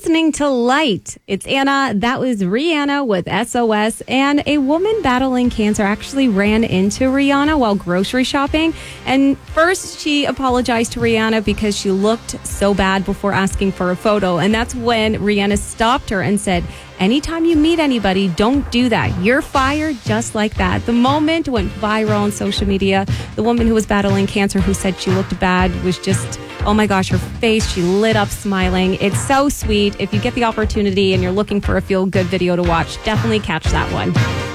listening to Light. It's Anna. That was Rihanna with SOS. And a woman battling cancer actually ran into Rihanna while grocery shopping. And first, she apologized to Rihanna because she looked so bad before asking for a photo. And that's when Rihanna stopped her and said, anytime you meet anybody, don't do that. You're fired just like that. The moment went viral on social media. The woman who was battling cancer who said she looked bad was just, oh my gosh, her face, she lit up smiling. It's so sweet. If you get the opportunity and you're looking for a feel-good video to watch, definitely catch that one.